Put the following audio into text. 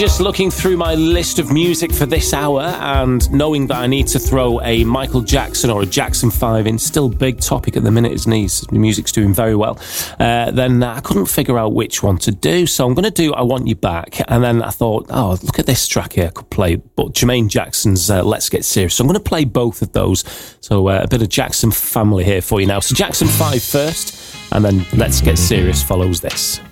just looking through my list of music for this hour and knowing that I need to throw a Michael Jackson or a Jackson 5 in, still big topic at the minute, isn't he? The music's doing very well. Then I couldn't figure out which one to do, so I'm going to do I Want You Back. And then I thought, oh, look at this track here I could play, but Jermaine Jackson's Let's Get Serious. So I'm going to play both of those. So a bit of Jackson family here for you now. So Jackson 5 first, and then Let's Get Serious follows this.